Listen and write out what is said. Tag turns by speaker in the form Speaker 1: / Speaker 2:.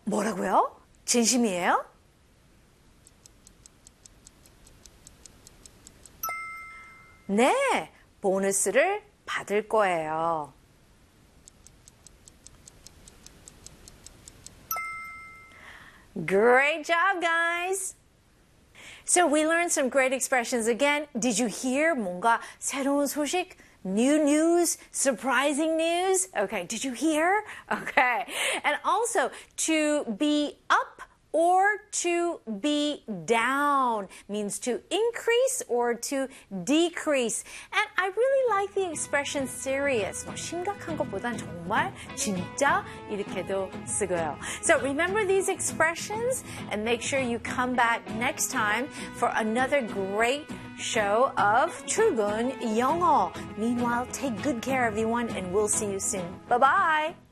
Speaker 1: 뭐라고요? 진심이에요? 네, 보너스를 받을 거예요. Great job, guys! So we learned some great expressions again. Did you hear 뭔가 새로운 소식? New news, surprising news. Okay, did you hear? Okay. And also, to be up or to be down means to increase or to decrease. And I really like the expression serious. 심각한 것보단 정말 진짜 이렇게도 쓰고요. So remember these expressions and make sure you come back next time for another great show of 출근 영어. Meanwhile, take good care, everyone, and we'll see you soon. Bye-bye.